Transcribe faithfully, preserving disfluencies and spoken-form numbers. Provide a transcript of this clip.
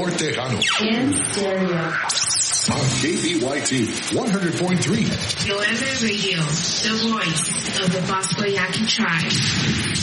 mejor tejano. In stereo. On K B Y T one hundred point three. Nueve Radio, the voice of the Bosco Yaqui tribe.